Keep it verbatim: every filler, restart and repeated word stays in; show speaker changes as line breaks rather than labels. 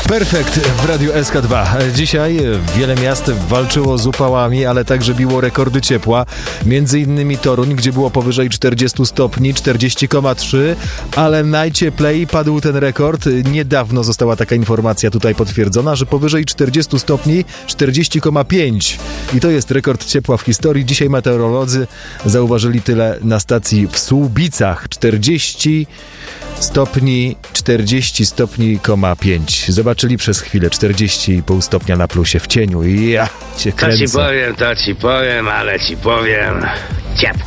Perfekt w Radiu S K dwa. Dzisiaj wiele miast walczyło z upałami, ale także biło rekordy ciepła. Między innymi Toruń, gdzie było powyżej czterdzieści stopni, czterdzieści przecinek trzy, ale najcieplej padł ten rekord. Niedawno została taka informacja tutaj potwierdzona, że powyżej czterdzieści stopni, czterdzieści przecinek pięć. I to jest rekord ciepła w historii. Dzisiaj meteorolodzy zauważyli tyle na stacji w Słubicach. czterdzieści stopni, czterdzieści stopni, pięć. Zobaczyli przez chwilę czterdzieści i pół stopnia na plusie w cieniu i ja cię kręcę.
To ci powiem, to ci powiem, ale ci powiem ciepło.